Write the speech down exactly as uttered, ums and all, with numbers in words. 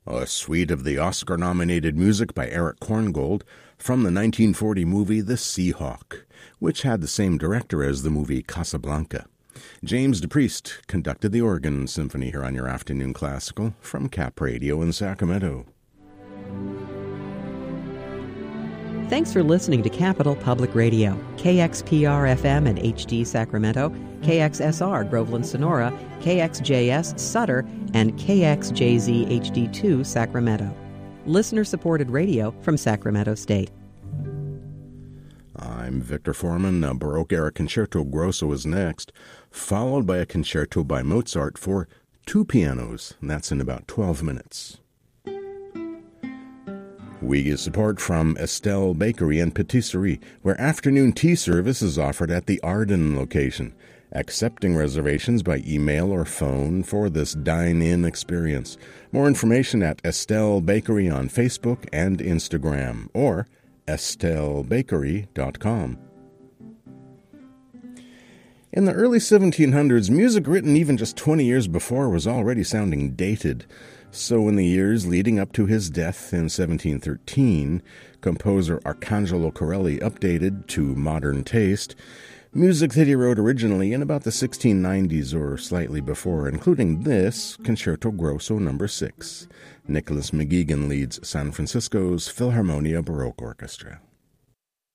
A suite of the Oscar-nominated music by Eric Korngold from the nineteen forty movie The Seahawk, which had the same director as the movie Casablanca. James DePriest conducted the organ symphony here on your afternoon classical from Cap Radio in Sacramento. Thanks for listening to Capital Public Radio, K X P R F M and H D Sacramento, K X S R Groveland Sonora, K X J S Sutter, and K X J Z H D two Sacramento. Listener-supported radio from Sacramento State. I'm Victor Foreman. A Baroque-era Concerto Grosso is next, followed by a concerto by Mozart for two pianos. And that's in about twelve minutes. We get support from Estelle Bakery and Patisserie, where afternoon tea service is offered at the Arden location, accepting reservations by email or phone for this dine-in experience. More information at Estelle Bakery on Facebook and Instagram, or estelle bakery dot com. In the early seventeen hundreds, music written even just twenty years before was already sounding dated. So in the years leading up to his death in seventeen thirteen, composer Arcangelo Corelli updated to modern taste music that he wrote originally in about the sixteen nineties or slightly before, including this, Concerto Grosso number six. Nicholas McGeegan leads San Francisco's Philharmonia Baroque Orchestra.